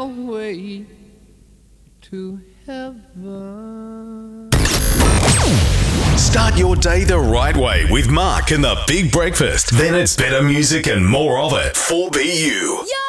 long way to heaven. Start your day the right way with Mark and the Big Breakfast. Then it's better music and more of it. 4BU.